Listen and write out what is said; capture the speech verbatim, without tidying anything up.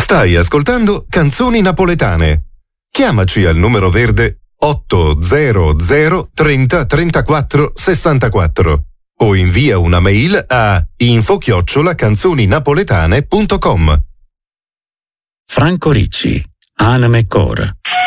Stai ascoltando Canzoni Napoletane. Chiamaci al numero verde otto zero zero trenta trentaquattro sessantaquattro o invia una mail a info chiocciola canzoninapoletane punto com. Franco Ricci, Anime Core.